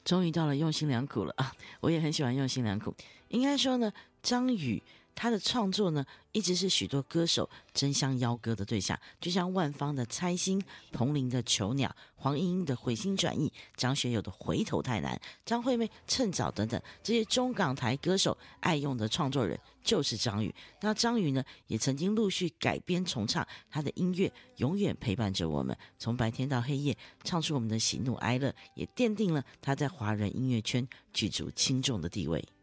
终于到了用心良苦了啊！我也很喜欢用心良苦。应该说呢，张宇他的创作呢，一直是许多歌手争相邀歌的对象，就像万芳的《猜心》、彭羚的《囚鸟》、黄莺莺的《回心转意》、张学友的《回头太难》、张惠妹《趁早》等等，这些中港台歌手爱用的创作人就是张宇。那张宇呢，也曾经陆续改编重唱，他的音乐永远陪伴着我们，从白天到黑夜，唱出我们的喜怒哀乐，也奠定了他在华人音乐圈举足轻重的地位。